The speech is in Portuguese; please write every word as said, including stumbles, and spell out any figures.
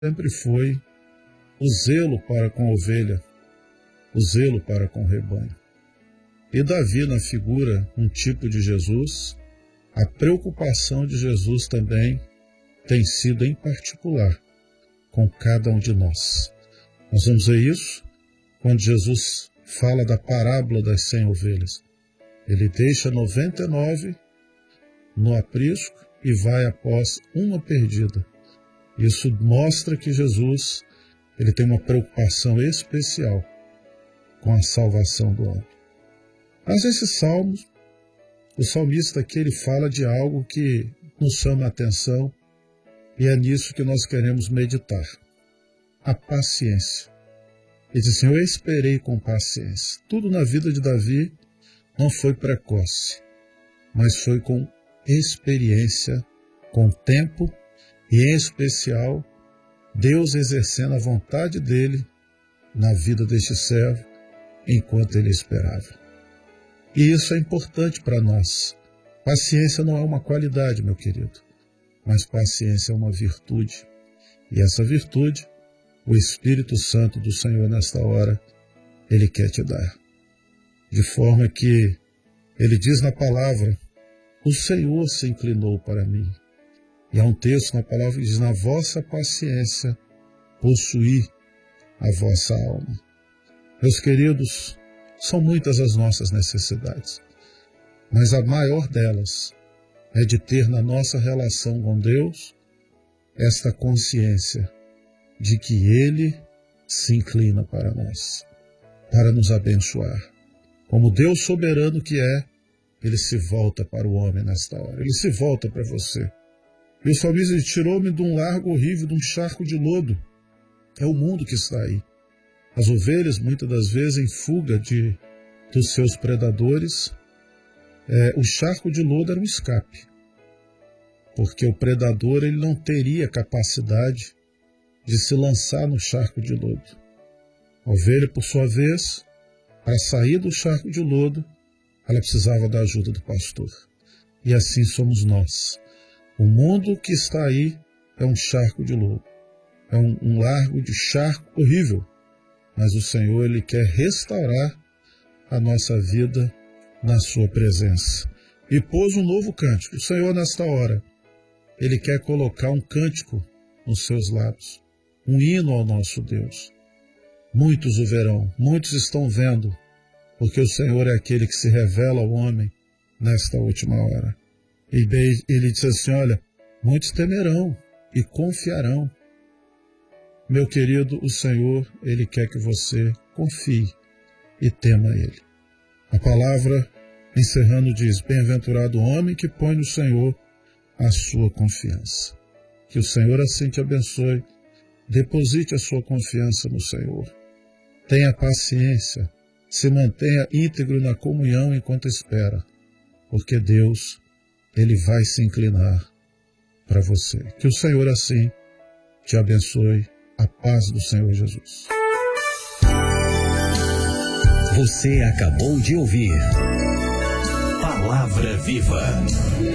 sempre foi o zelo para com a ovelha, o zelo para com o rebanho. E Davi, na figura, um tipo de Jesus, a preocupação de Jesus também tem sido em particular com cada um de nós. Nós vamos ver isso quando Jesus fala da parábola das cem ovelhas. Ele deixa noventa e nove no aprisco e vai após uma perdida. Isso mostra que Jesus ele tem uma preocupação especial com a salvação do homem. Mas esse salmo, o salmista aqui ele fala de algo que nos chama a atenção e é nisso que nós queremos meditar. A paciência. Ele diz assim, eu esperei com paciência. Tudo na vida de Davi não foi precoce, mas foi com experiência, com tempo e, em especial, Deus exercendo a vontade dele na vida deste servo enquanto ele esperava. E isso é importante para nós. Paciência não é uma qualidade, meu querido, mas paciência é uma virtude. E essa virtude, o Espírito Santo do Senhor nesta hora, ele quer te dar. De forma que ele diz na palavra, o Senhor se inclinou para mim. E há um texto na palavra que diz, na vossa paciência, possuí a vossa alma. Meus queridos, são muitas as nossas necessidades, mas a maior delas é de ter na nossa relação com Deus esta consciência de que Ele se inclina para nós, para nos abençoar. Como Deus soberano que é, Ele se volta para o homem nesta hora, Ele se volta para você. E o salmista diz, tirou-me de um largo horrível, de um charco de lodo. É o mundo que está aí. As ovelhas, muitas das vezes, em fuga de, dos seus predadores, é, o charco de lodo era um escape. Porque o predador ele não teria capacidade de se lançar no charco de lodo. A ovelha, por sua vez, para sair do charco de lodo, ela precisava da ajuda do pastor. E assim somos nós. O mundo que está aí é um charco de lodo. É um, um largo de charco horrível. Mas o Senhor ele quer restaurar a nossa vida na sua presença. E pôs um novo cântico. O Senhor, nesta hora, Ele quer colocar um cântico nos seus lábios. Um hino ao nosso Deus. Muitos o verão, muitos estão vendo, porque o Senhor é aquele que se revela ao homem nesta última hora. E ele diz assim, olha, muitos temerão e confiarão. Meu querido, o Senhor, Ele quer que você confie e tema Ele. A palavra, encerrando, diz, bem-aventurado o homem que põe no Senhor a sua confiança. Que o Senhor assim te abençoe. Deposite a sua confiança no Senhor. Tenha paciência. Se mantenha íntegro na comunhão enquanto espera. Porque Deus, Ele vai se inclinar para você. Que o Senhor assim te abençoe. A paz do Senhor Jesus. Você acabou de ouvir Palavra Viva.